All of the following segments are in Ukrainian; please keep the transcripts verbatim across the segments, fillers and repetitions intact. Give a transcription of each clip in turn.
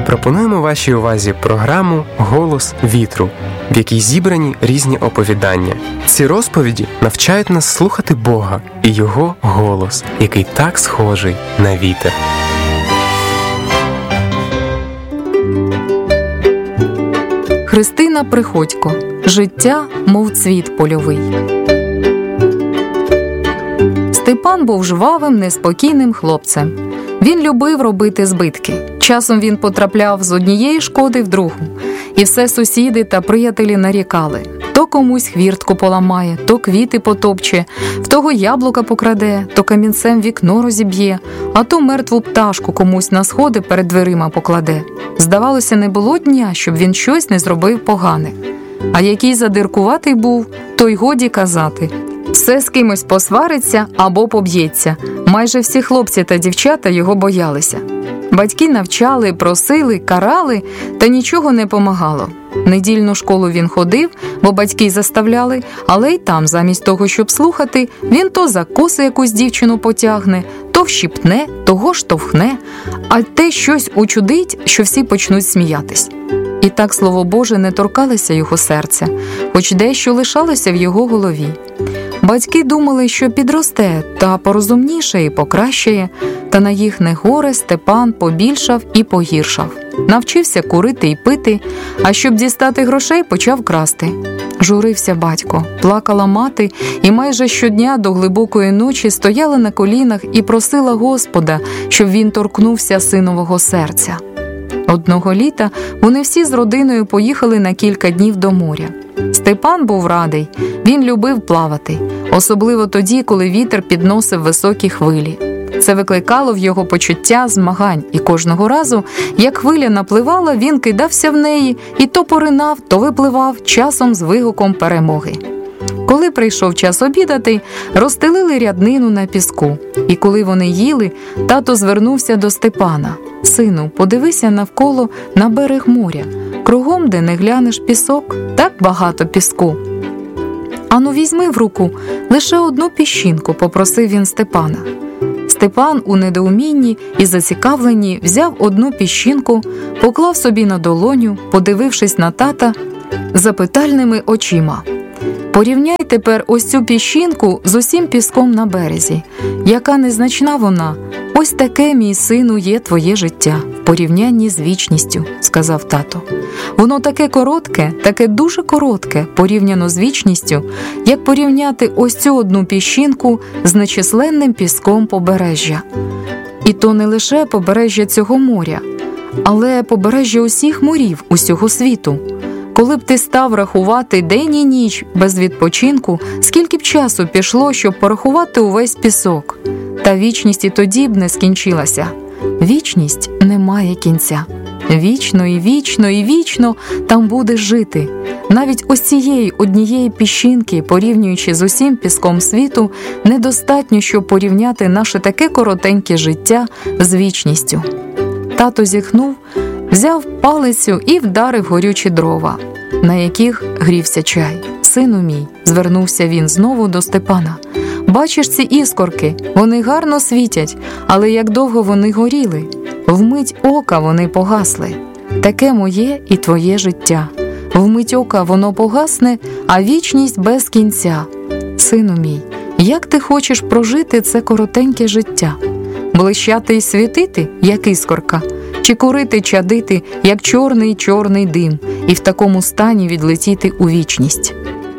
Пропонуємо вашій увазі програму «Голос вітру», в якій зібрані різні оповідання. Ці розповіді навчають нас слухати Бога і Його голос, який так схожий на вітер. Христина Приходько. Життя, мов цвіт польовий. Степан був жвавим, неспокійним хлопцем. Він любив робити збитки. Часом він потрапляв з однієї шкоди в другу. І все сусіди та приятелі нарікали. То комусь хвіртку поламає, то квіти потопче, в того яблука покраде, то камінцем вікно розіб'є, а то мертву пташку комусь на сходи перед дверима покладе. Здавалося, не було дня, щоб він щось не зробив погане. А який задиркуватий був, то й годі казати. Все з кимось посвариться або поб'ється. Майже всі хлопці та дівчата його боялися. Батьки навчали, просили, карали, та нічого не помагало. В недільну школу він ходив, бо батьки заставляли, але й там, замість того, щоб слухати, він то за коси якусь дівчину потягне, то вщипне, того штовхне, а те щось учудить, що всі почнуть сміятись. І так, слово Боже, не торкалося його серця, хоч дещо лишалося в його голові. Батьки думали, що підросте та порозумніше і покращає, та на їхнє горе Степан побільшав і погіршав. Навчився курити і пити, а щоб дістати грошей, почав красти. Журився батько, плакала мати і майже щодня до глибокої ночі стояла на колінах і просила Господа, щоб він торкнувся синового серця. Одного літа вони всі з родиною поїхали на кілька днів до моря. Степан був радий, він любив плавати, особливо тоді, коли вітер підносив високі хвилі. Це викликало в його почуття змагань, і кожного разу, як хвиля напливала, він кидався в неї і то поринав, то випливав, часом з вигуком перемоги. Коли прийшов час обідати, розстелили ряднину на піску. І коли вони їли, тато звернувся до Степана. «Сину, подивися навколо на берег моря. Кругом, де не глянеш, пісок, так багато піску. Ану, візьми в руку лише одну піщинку», – попросив він Степана. Степан у недоумінні і зацікавленні взяв одну піщинку, поклав собі на долоню, подивившись на тата запитальними очима. «Порівняй тепер ось цю піщинку з усім піском на березі. Яка незначна вона, ось таке, мій сину, є твоє життя в порівнянні з вічністю», – сказав тато. «Воно таке коротке, таке дуже коротке, порівняно з вічністю, як порівняти ось цю одну піщинку з нечисленним піском побережжя. І то не лише побережжя цього моря, але побережжя усіх морів усього світу. Коли б ти став рахувати день і ніч без відпочинку, скільки б часу пішло, щоб порахувати увесь пісок? Та вічність і тоді б не скінчилася. Вічність не має кінця. Вічно і вічно і вічно там будеш жити. Навіть ось цієї однієї піщинки, порівнюючи з усім піском світу, недостатньо, щоб порівняти наше таке коротеньке життя з вічністю». Тато зітхнув, взяв палицю і вдарив горючі дрова, на яких грівся чай. «Сину мій», – звернувся він знову до Степана, – «бачиш ці іскорки? Вони гарно світять, але як довго вони горіли? Вмить ока вони погасли. Таке моє і твоє життя. Вмить ока воно погасне, а вічність без кінця. Сину мій, як ти хочеш прожити це коротеньке життя? Блищати й світити, як іскорка? Чи курити, чадити, як чорний-чорний дим, і в такому стані відлетіти у вічність?»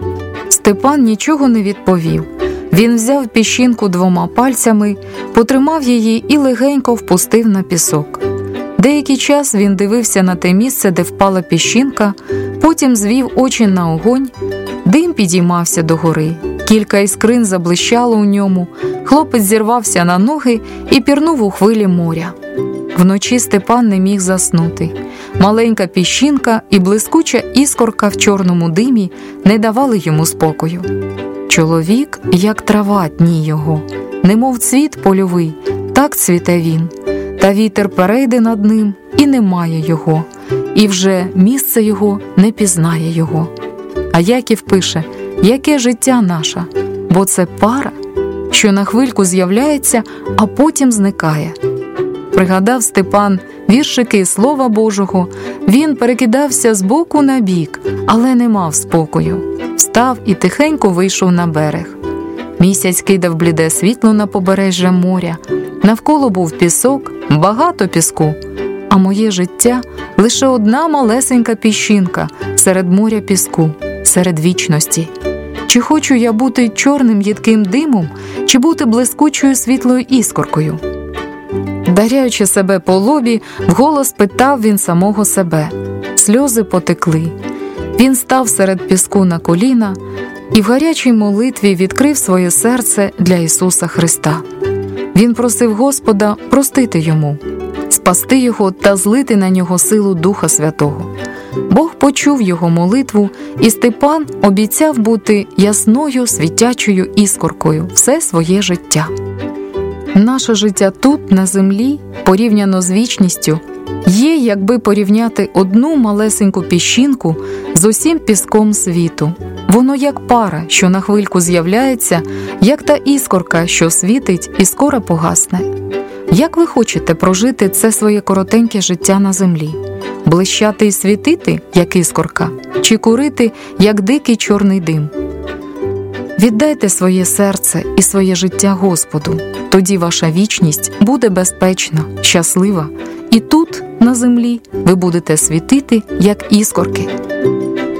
Степан нічого не відповів. Він взяв піщинку двома пальцями, потримав її і легенько впустив на пісок. Деякий час він дивився на те місце, де впала піщинка, потім звів очі на огонь. Дим підіймався догори, кілька іскрин заблищало у ньому, хлопець зірвався на ноги і пірнув у хвилі моря. Вночі Степан не міг заснути. Маленька піщинка і блискуча іскорка в чорному димі не давали йому спокою. Чоловік, як трава, дні його, немов цвіт польовий, так цвіте він. Та вітер перейде над ним, і немає його, і вже місце його не пізнає його. А Яків пише, яке життя наше, бо це пара, що на хвильку з'являється, а потім зникає. пригадав Степан віршики Слова Божого, він перекидався з боку на бік, але не мав спокою. Встав і тихенько вийшов на берег. Місяць кидав бліде світло на побережжя моря. Навколо був пісок, багато піску, а моє життя – лише одна малесенька піщинка серед моря піску, серед вічності. Чи хочу я бути чорним їдким димом, чи бути блискучою світлою іскоркою? Даряючи себе по лобі, вголос питав він самого себе. Сльози потекли. Він став серед піску на коліна і в гарячій молитві відкрив своє серце для Ісуса Христа. Він просив Господа простити йому, спасти його та злити на нього силу Духа Святого. Бог почув його молитву, і Степан обіцяв бути ясною, світячою іскоркою все своє життя. Наше життя тут, на землі, порівняно з вічністю, є, якби порівняти одну малесеньку піщинку з усім піском світу. Воно як пара, що на хвильку з'являється, як та іскорка, що світить і скоро погасне. Як ви хочете прожити це своє коротеньке життя на землі? Блищати і світити, як іскорка, чи курити, як дикий чорний дим? Віддайте своє серце і своє життя Господу. Тоді ваша вічність буде безпечна, щаслива. І тут, на землі, ви будете світити, як іскорки.